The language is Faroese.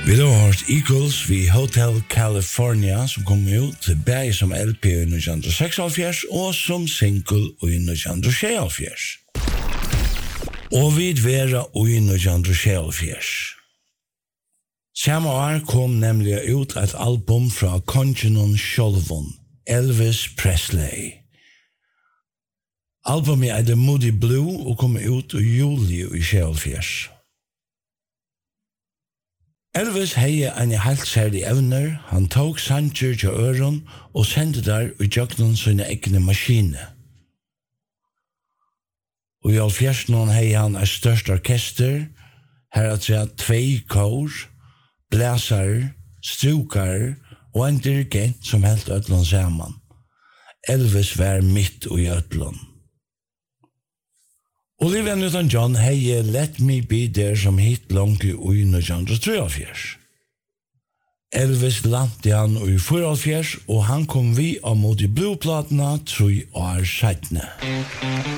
Vi har hørt Eagles ved Hotel California som kom ut til bæg som LP i 1976 og som single i 1976. Og vi vera i 1976. Samme år kom nemlig ut et album fra kongenon sjolvon, Elvis Presley. Albumet er The Moody Blue og kom ut i juli i 1976. Elvis hei en helt særlig evner, han tok sanger til øren og sendte der i jøkken sine egne maskiner. Og i 1970 hei han et størst orkester, her at jeg 2 kor, blæsere, strukere og en dirigent som helt ødlån sammen. Elvis var midt i ødlån. Olivia Newton-John hei Let Me Be There som hit langt i 1973. Elvis lande han i 1974 og han kom vi av mot i Blue-platene 3 år siden.